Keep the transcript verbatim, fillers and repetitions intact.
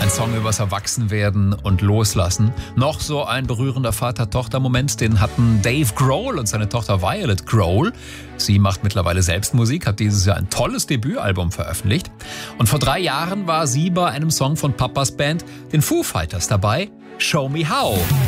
Song übers Erwachsenwerden und Loslassen. Noch so ein berührender Vater-Tochter-Moment, den hatten Dave Grohl und seine Tochter Violet Grohl. Sie macht mittlerweile selbst Musik, hat dieses Jahr ein tolles Debütalbum veröffentlicht. Und vor drei Jahren war sie bei einem Song von Papas Band, den Foo Fighters, dabei. Show Me How.